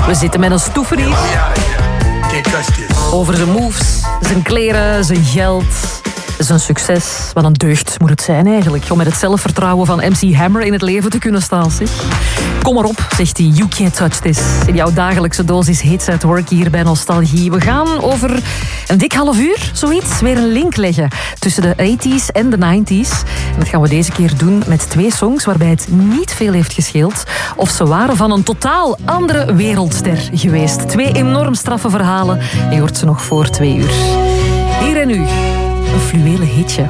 We zitten met een stoever hier. Over zijn moves, zijn kleren, zijn geld, zijn succes. Wat een deugd moet het zijn eigenlijk, om met het zelfvertrouwen van MC Hammer in het leven te kunnen staan. Zeg. Kom maar op, zegt hij, you can't touch this. In jouw dagelijkse dosis hits at work hier bij Nostalgie. We gaan over een dik half uur, zoiets, weer een link leggen tussen de 80s en de 90s. En dat gaan we deze keer doen met 2 songs waarbij het niet veel heeft gescheeld. Of ze waren van een totaal andere wereldster geweest. 2 enorm straffe verhalen. Je hoort ze nog voor 2 uur. Hier en nu, een fluwelen hitje.